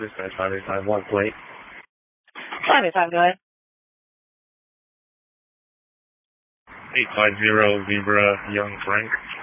Dispatch 585, plate. 585, go ahead. 850 Zebra, Young Frank.